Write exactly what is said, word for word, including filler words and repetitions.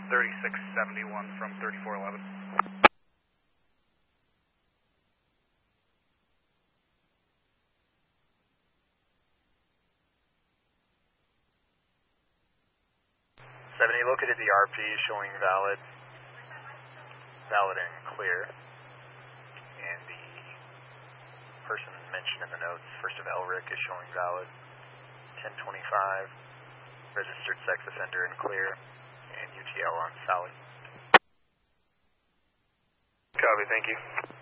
thirty-six seventy-one from thirty-four eleven. seventy located the R P showing valid, valid and clear, and the person mentioned in the notes, first of Elric, is showing valid, ten twenty-five, registered sex offender and clear, and U T L on Sally. Copy, thank you.